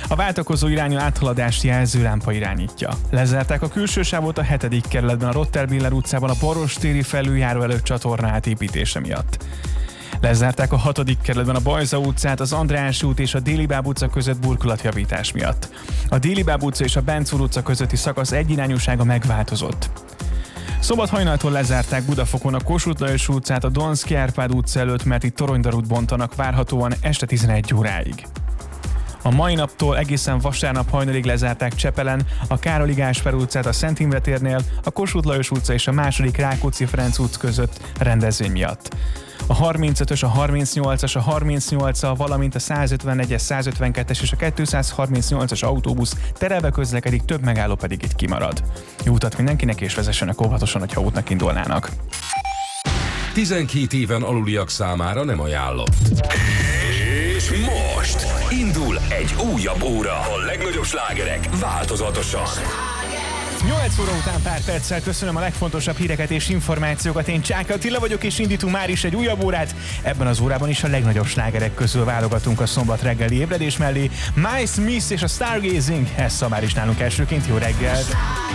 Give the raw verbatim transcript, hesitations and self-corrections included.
A váltakozó irányú áthaladást jelző lámpa irányítja. Lezárták a külső sávot a hetedik kerületben a Rottermiller utcában a Borostéri felüljáró előtt csatorna átépítése miatt. Lezárták a hatodik kerületben a Bajza utcát, az András út és a Délibáb utca között burkolatjavítás miatt. A Délibáb utca és a Bencúr utca közötti szakasz egyirányúsága megváltozott. Szombat hajnaltól lezárták Budafokon a Kossuth Lajos utcát, a Donszky Árpád utca előtt, mert itt toronydarút bontanak várhatóan este tizenegy óráig. A mai naptól egészen vasárnap hajnalig lezárták Csepelen a Károly Gáspár utcát a Szent Imre térnél, a Kossuth Lajos utca és a második Rákóczi Ferenc út között rendezvény miatt. A harmincötös, a harmincnyolcas, a harmincnyolcas, valamint a százötvenegyes, százötvenkettes és a kétszázharmincnyolcas autóbusz terelve közlekedik, több megálló pedig itt kimarad. Jó utat mindenkinek, és vezessenek óvatosan, hogyha útnak indulnának. tizenkét éven aluliak számára nem ajánlott. És most indul egy újabb óra. A legnagyobb slágerek változatosan. nyolc óra után pár perccel köszönöm a legfontosabb híreket és információkat. Én Csáky Attila vagyok, és indítunk már is egy újabb órát. Ebben az órában is a legnagyobb slágerek közül válogatunk a szombat reggeli ébredés mellé. My Smith és a Stargazing, ez szamár is nálunk elsőként. Jó reggelt!